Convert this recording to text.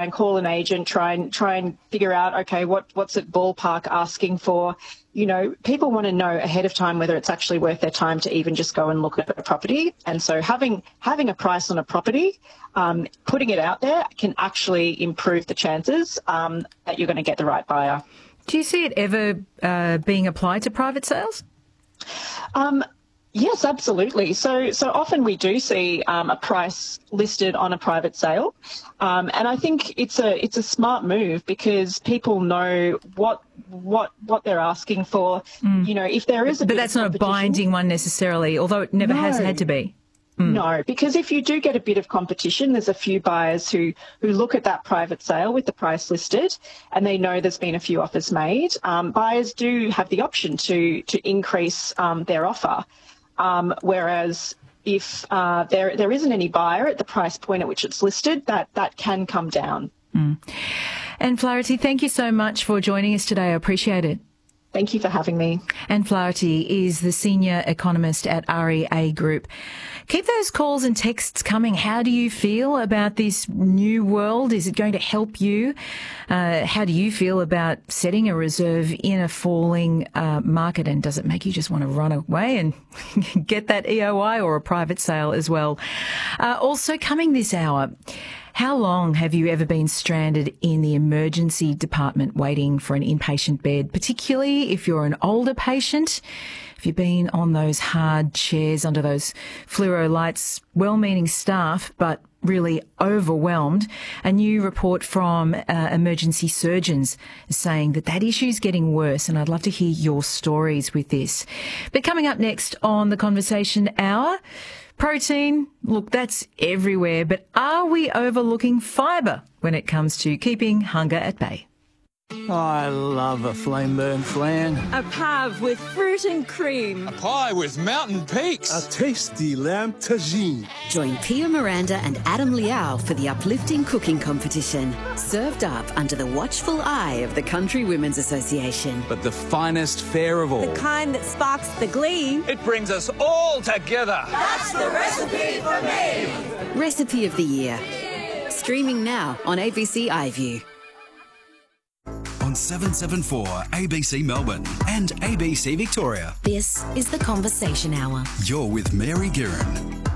and call an agent, try and figure out, okay, what's it ballpark asking for? You know, people want to know ahead of time whether it's actually worth their time to even just go and look at a property. And so having a price on a property, putting it out there can actually improve the chances that you're going to get the right buyer. Do you see it ever being applied to private sales? Yes, absolutely. So often we do see a price listed on a private sale, and I think it's a smart move because people know what they're asking for. You know, if there is but that's not a binding one necessarily, although it never has had to be. No, because if you do get a bit of competition, there's a few buyers who look at that private sale with the price listed and they know there's been a few offers made. Buyers do have the option to increase their offer. Whereas if there isn't any buyer at the price point at which it's listed, that can come down. Anne Flaherty, thank you so much for joining us today. I appreciate it. Thank you for having me. Anne Flaherty is the Senior Economist at REA Group. Keep those calls and texts coming. How do you feel about this new world? Is it going to help you? How do you feel about setting a reserve in a falling market? And does it make you just want to run away and get that EOI or a private sale as well? Also coming this hour, how long have you ever been stranded in the emergency department waiting for an inpatient bed, particularly if you're an older patient? Have you been on those hard chairs under those fluoro lights, well-meaning staff, but really overwhelmed? A new report from emergency surgeons is saying that issue's getting worse, and I'd love to hear your stories with this. But coming up next on the Conversation Hour, protein, look, that's everywhere, but are we overlooking fibre when it comes to keeping hunger at bay? I love a flame burn flan. A pav with fruit and cream. A pie with mountain peaks. A tasty lamb tagine. Join Pia Miranda and Adam Liao for the uplifting cooking competition. Served up under the watchful eye of the Country Women's Association. But the finest fare of all. The kind that sparks the glee. It brings us all together. That's the recipe for me. Recipe of the Year. Streaming now on ABC iView. On 774 ABC Melbourne and ABC Victoria. This is the Conversation Hour. You're with Mary Guerin.